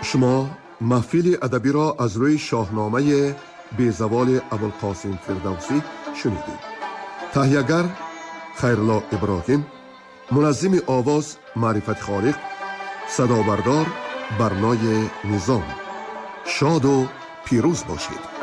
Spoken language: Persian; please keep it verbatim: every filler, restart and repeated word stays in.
شما محفل ادبی را از روی شاهنامه بیزوال ابوالقاسم فردوسی شنیدید. تهیه‌گر خیرالله ابراهیم، منظم آواز معرفت خالق، صدا بردار برنای نظام. شاد و پیروز باشید.